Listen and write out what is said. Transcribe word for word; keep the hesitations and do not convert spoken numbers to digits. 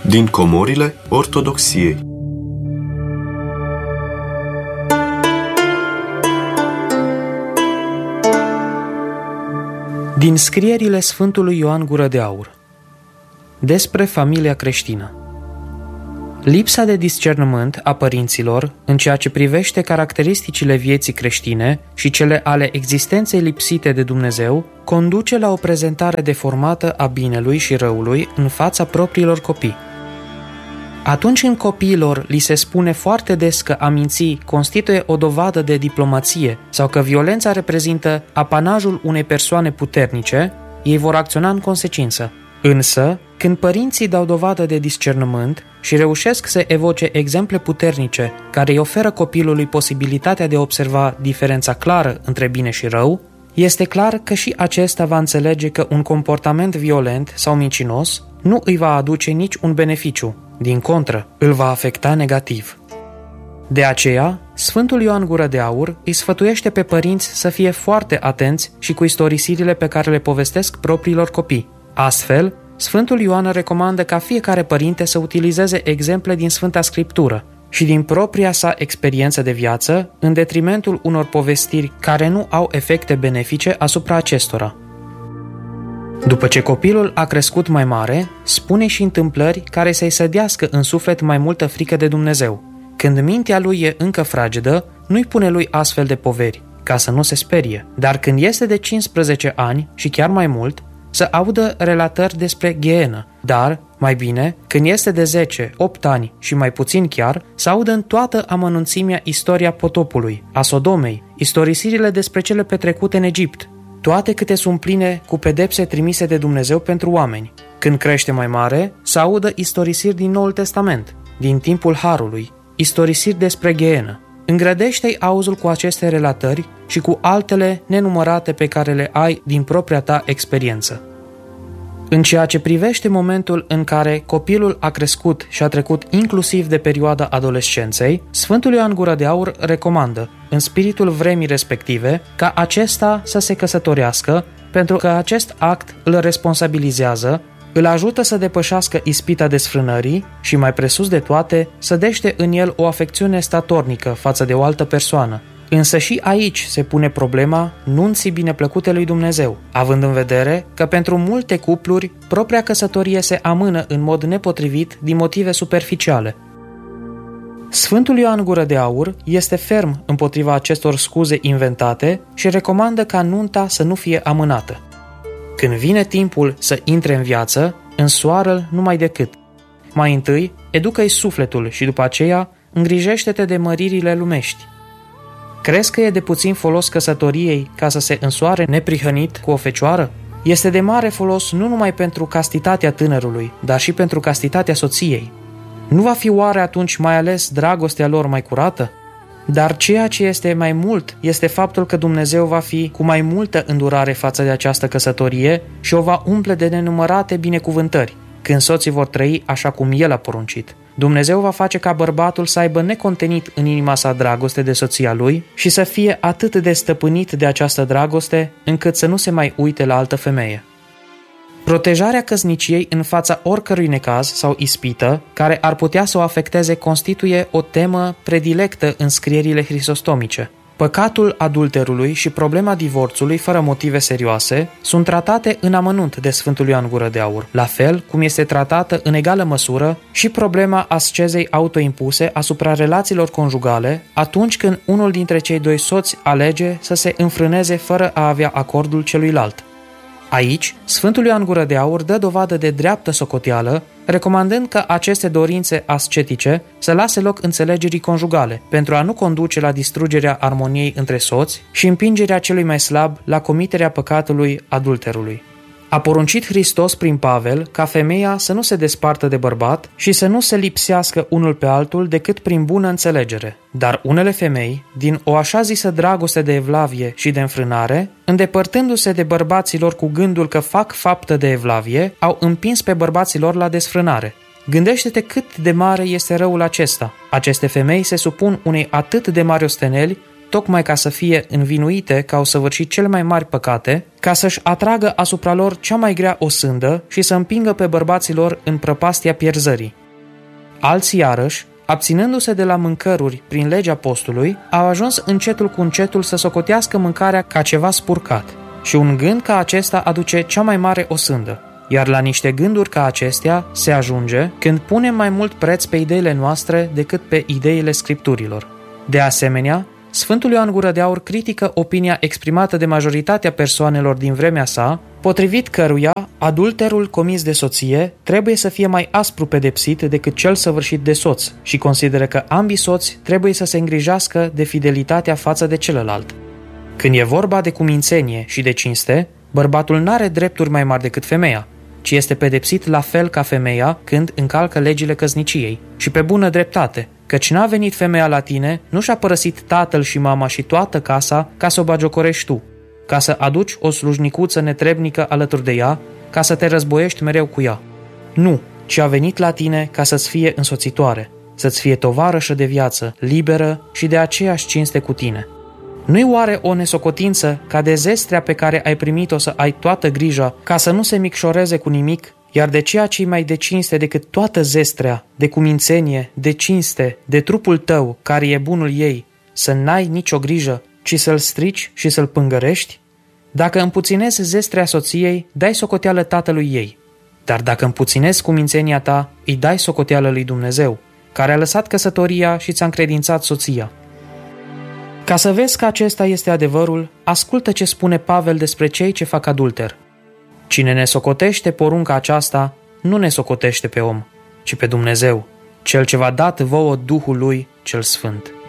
Din comorile Ortodoxiei. Din scrierile Sfântului Ioan Gură de Aur despre familia creștină. Lipsa de discernământ a părinților în ceea ce privește caracteristicile vieții creștine și cele ale existenței lipsite de Dumnezeu conduce la o prezentare deformată a binelui și răului în fața propriilor copii. Atunci când copiilor li se spune foarte des că a minți constituie o dovadă de diplomație sau că violența reprezintă apanajul unei persoane puternice, ei vor acționa în consecință. Însă, când părinții dau dovadă de discernământ și reușesc să evoce exemple puternice care îi oferă copilului posibilitatea de a observa diferența clară între bine și rău, este clar că și acesta va înțelege că un comportament violent sau mincinos nu îi va aduce nici un beneficiu, din contră, îl va afecta negativ. De aceea, Sfântul Ioan Gură de Aur îi sfătuiește pe părinți să fie foarte atenți și cu istorisirile pe care le povestesc propriilor copii. Astfel, Sfântul Ioan recomandă ca fiecare părinte să utilizeze exemple din Sfânta Scriptură și din propria sa experiență de viață, în detrimentul unor povestiri care nu au efecte benefice asupra acestora. După ce copilul a crescut mai mare, spune și întâmplări care să-i sădească în suflet mai multă frică de Dumnezeu. Când mintea lui e încă fragedă, nu-i pune lui astfel de poveri, ca să nu se sperie. Dar când este de cincisprezece ani și chiar mai mult, să audă relatări despre ghenă, dar, mai bine, când este de zece opt ani și mai puțin chiar, să audă în toată amănunțimea istoria potopului, a Sodomei, istorisirile despre cele petrecute în Egipt, toate câte sunt pline cu pedepse trimise de Dumnezeu pentru oameni. Când crește mai mare, să audă istorisiri din Noul Testament, din timpul Harului, istorisiri despre ghenă. Îngrădește-i auzul cu aceste relatări și cu altele nenumărate pe care le ai din propria ta experiență. În ceea ce privește momentul în care copilul a crescut și a trecut inclusiv de perioada adolescenței, Sfântul Ioan Gură de Aur recomandă, în spiritul vremii respective, ca acesta să se căsătorească, pentru că acest act îl responsabilizează, îl ajută să depășească ispita desfrânării și, mai presus de toate, sădește în el o afecțiune statornică față de o altă persoană. Însă și aici se pune problema nunții bineplăcute lui Dumnezeu, având în vedere că pentru multe cupluri propria căsătorie se amână în mod nepotrivit din motive superficiale. Sfântul Ioan Gură de Aur este ferm împotriva acestor scuze inventate și recomandă ca nunta să nu fie amânată. Când vine timpul să intre în viață, însoară-l numai decât. Mai întâi, educă-i sufletul și după aceea îngrijește-te de măririle lumești. Crezi că e de puțin folos căsătoriei ca să se însoare neprihănit cu o fecioară? Este de mare folos nu numai pentru castitatea tânărului, dar și pentru castitatea soției. Nu va fi oare atunci mai ales dragostea lor mai curată? Dar ceea ce este mai mult este faptul că Dumnezeu va fi cu mai multă îndurare față de această căsătorie și o va umple de nenumărate binecuvântări, când soții vor trăi așa cum El a poruncit. Dumnezeu va face ca bărbatul să aibă necontenit în inima sa dragoste de soția lui și să fie atât de stăpânit de această dragoste, încât să nu se mai uite la altă femeie. Protejarea căsniciei în fața oricărui necaz sau ispită care ar putea să o afecteze constituie o temă predilectă în scrierile hristostomice. Păcatul adulterului și problema divorțului fără motive serioase sunt tratate în amănunt de Sfântul Ioan Gură de Aur, la fel cum este tratată în egală măsură și problema ascezei autoimpuse asupra relațiilor conjugale atunci când unul dintre cei doi soți alege să se înfrâneze fără a avea acordul celuilalt. Aici, Sfântul Ioan Gură de Aur dă dovadă de dreaptă socoteală, recomandând că aceste dorințe ascetice să lase loc înțelegerii conjugale, pentru a nu conduce la distrugerea armoniei între soți și împingerea celui mai slab la comiterea păcatului adulterului. A poruncit Hristos prin Pavel ca femeia să nu se despartă de bărbat și să nu se lipsească unul pe altul decât prin bună înțelegere. Dar unele femei, din o așa zisă dragoste de evlavie și de înfrânare, îndepărtându-se de bărbaților cu gândul că fac faptă de evlavie, au împins pe bărbaților la desfrânare. Gândește-te cât de mare este răul acesta. Aceste femei se supun unei atât de mari osteneli, tocmai ca să fie învinuite că au săvârșit cele mai mari păcate, ca să-și atragă asupra lor cea mai grea osândă și să împingă pe bărbații lor în prăpastia pierzării. Alții iarăși, abținându-se de la mâncăruri prin legea postului, au ajuns încetul cu încetul să socotească mâncarea ca ceva spurcat. Și un gând ca acesta aduce cea mai mare osândă. Iar la niște gânduri ca acestea se ajunge când punem mai mult preț pe ideile noastre decât pe ideile Scripturilor. De asemenea, Sfântul Ioan Gură de Aur critică opinia exprimată de majoritatea persoanelor din vremea sa, potrivit căruia adulterul comis de soție trebuie să fie mai aspru pedepsit decât cel săvârșit de soț și consideră că ambii soți trebuie să se îngrijească de fidelitatea față de celălalt. Când e vorba de cumințenie și de cinste, bărbatul n-are drepturi mai mari decât femeia, ci este pedepsit la fel ca femeia când încalcă legile căsniciei și pe bună dreptate, căci n-a venit femeia la tine, nu și-a părăsit tatăl și mama și toată casa ca să o bagiocorești tu, ca să aduci o slujnicuță netrebnică alături de ea, ca să te războiești mereu cu ea. Nu, ci a venit la tine ca să-ți fie însoțitoare, să-ți fie tovarășă de viață, liberă și de aceeași cinste cu tine. Nu-i oare o nesocotință ca de zestrea pe care ai primit-o să ai toată grija ca să nu se micșoreze cu nimic, iar de ceea ce-i mai de cinste decât toată zestrea, de cumințenie, de cinste, de trupul tău, care e bunul ei, să n-ai nicio grijă, ci să-l strici și să-l pângărești? Dacă împuținezi zestrea soției, dai socoteală tatălui ei. Dar dacă împuținezi cumințenia ta, îi dai socoteală lui Dumnezeu, care a lăsat căsătoria și ți-a încredințat soția. Ca să vezi că acesta este adevărul, ascultă ce spune Pavel despre cei ce fac adulter. Cine ne socotește porunca aceasta, nu ne socotește pe om, ci pe Dumnezeu, Cel ce v-a dat vouă Duhul Lui cel Sfânt.